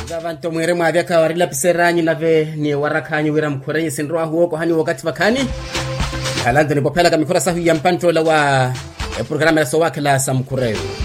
Gavanto mwere mwaveka warila piseranyi nave ni warakanyi wira mkurenyi sindroa huoko hani wakati wakani. Halando ni popela kamikura sahu ya mpantola wa programa ya sowake la samkureyo.